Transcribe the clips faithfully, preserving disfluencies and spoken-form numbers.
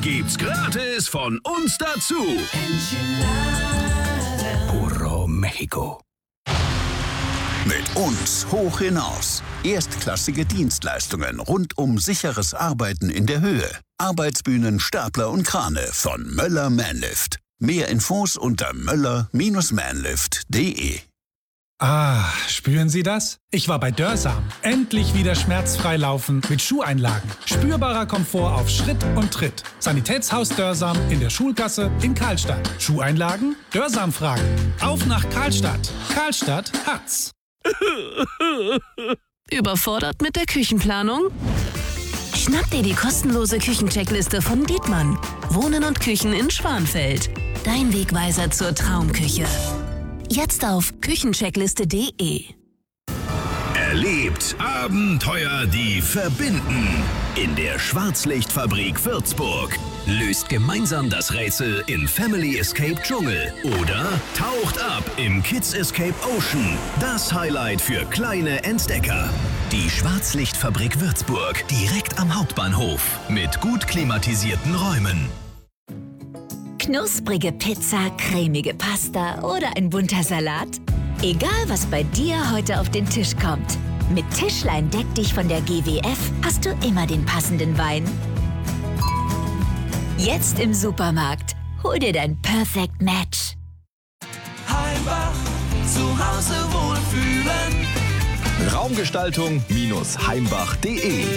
gibt's gratis von uns dazu. Puro Mexico. Mit uns hoch hinaus. Erstklassige Dienstleistungen rund um sicheres Arbeiten in der Höhe. Arbeitsbühnen, Stapler und Krane von Möller Manlift. Mehr Infos unter möller manlift punkt de. Ah, spüren Sie das? Ich war bei Dörsam. Endlich wieder schmerzfrei laufen mit Schuheinlagen. Spürbarer Komfort auf Schritt und Tritt. Sanitätshaus Dörsam in der Schulgasse in Karlstadt. Schuheinlagen? Dörsam fragen. Auf nach Karlstadt. Karlstadt hat's. Überfordert mit der Küchenplanung? Schnapp dir die kostenlose Küchencheckliste von Dietmann. Wohnen und Küchen in Schwanfeld. Dein Wegweiser zur Traumküche. Jetzt auf küchencheckliste punkt de. Erlebt Abenteuer, die verbinden. In der Schwarzlichtfabrik Würzburg. Löst gemeinsam das Rätsel in Family Escape Dschungel. Oder taucht ab im Kids Escape Ocean. Das Highlight für kleine Entdecker. Die Schwarzlichtfabrik Würzburg. Direkt am Hauptbahnhof. Mit gut klimatisierten Räumen. Knusprige Pizza, cremige Pasta oder ein bunter Salat? Egal, was bei dir heute auf den Tisch kommt. Mit Tischlein deck dich von der G W F hast du immer den passenden Wein. Jetzt im Supermarkt. Hol dir dein Perfect Match. Heimbach, zu Hause wohlfühlen. Raumgestaltung Heimbach punkt de.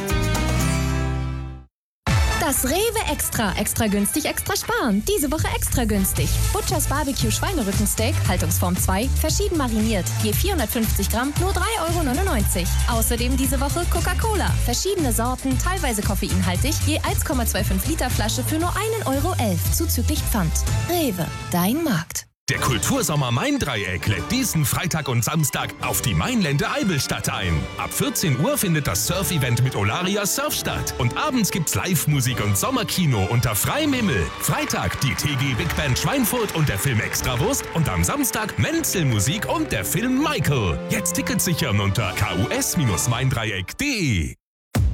Das Rewe Extra. Extra günstig, extra sparen. Diese Woche extra günstig. Butchers Barbecue Schweinerückensteak, Haltungsform zwei, verschieden mariniert. Je vierhundertfünfzig Gramm, nur drei Euro neunundneunzig. Außerdem diese Woche Coca-Cola. Verschiedene Sorten, teilweise koffeinhaltig, je eins Komma fünfundzwanzig Liter Flasche für nur ein Euro elf, zuzüglich Pfand. Rewe, dein Markt. Der Kultursommer Main-Dreieck lädt diesen Freitag und Samstag auf die Mainlände Eibelstadt ein. Ab vierzehn Uhr findet das Surf-Event mit Olaria Surf statt. Und abends gibt's Live-Musik und Sommerkino unter freiem Himmel. Freitag die T G Big Band Schweinfurt und der Film Extrawurst. Und am Samstag Menzel-Musik und der Film Michael. Jetzt Tickets sichern unter k u s Bindestrich main dreieck punkt de.